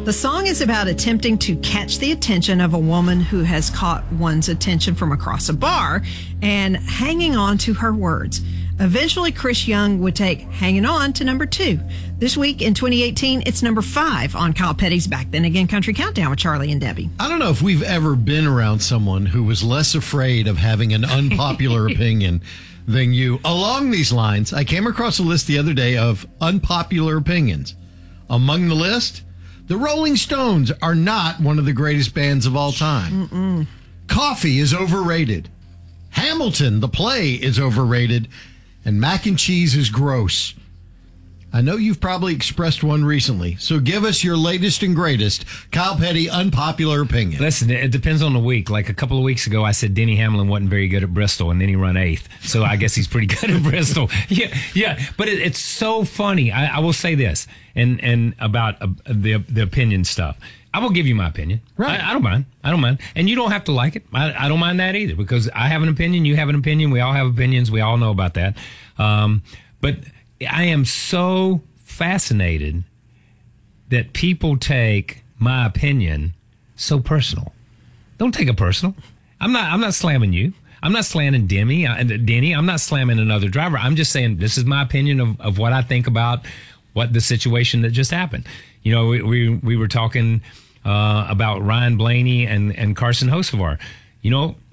The song is about attempting to catch the attention of a woman who has caught one's attention from across a bar and hanging on to her words. Eventually, Chris Young would take Hanging On to number 2. This week in 2018, it's number 5 on Kyle Petty's Back Then Again Country Countdown with Charlie and Debbie. I don't know if we've ever been around someone who was less afraid of having an unpopular opinion than you. Along these lines, I came across a list the other day of unpopular opinions. Among the list, the Rolling Stones are not one of the greatest bands of all time. Coffee is overrated. Hamilton, the play, is overrated. And mac and cheese is gross. I know you've probably expressed one recently, so give us your latest and greatest Kyle Petty unpopular opinion. Listen, it depends on the week. Like a couple of weeks ago, I said Denny Hamlin wasn't very good at Bristol, and then he run 8th. So I guess he's pretty good at Bristol. Yeah. But it's so funny. I will say this, and about the opinion stuff. I will give you my opinion. Right. I don't mind. And you don't have to like it. I don't mind that either, because I have an opinion. You have an opinion. We all have opinions. We all know about that. But I am so fascinated that people take my opinion so personal. Don't take it personal. I'm not slamming you. I'm not slamming Denny. I'm not slamming another driver. I'm just saying this is my opinion of what I think about what the situation that just happened. You know, we were talking about Ryan Blaney and Carson Hocevar. You know,